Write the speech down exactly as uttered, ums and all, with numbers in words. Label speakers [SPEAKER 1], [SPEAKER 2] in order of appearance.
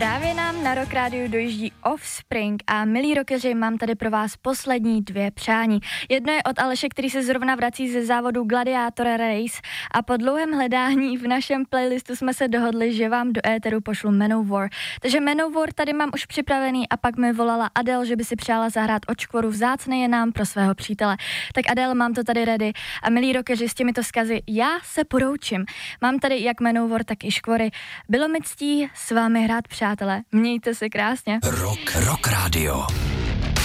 [SPEAKER 1] Právě nám na Rock Rádiu dojíždí Offspring a milí rockeři, mám tady pro vás poslední dvě přání. Jedno je od Aleše, který se zrovna vrací ze závodu Gladiator Race a po dlouhém hledání v našem playlistu jsme se dohodli, že vám do éteru pošlu Manowar. Takže Manowar tady mám už připravený a pak mi volala Adele, že by si přála zahrát od Škvoru Vzácný je nám pro svého přítele. Tak Adele, mám to tady ready a milí rockeři, s těmito vzkazy já se poroučím. Mám tady jak Manowar, tak i Škvory. Bylo mi ctí s vámi hrát, přátelé. Mějte se krásně.
[SPEAKER 2] Rock, Rock Radio.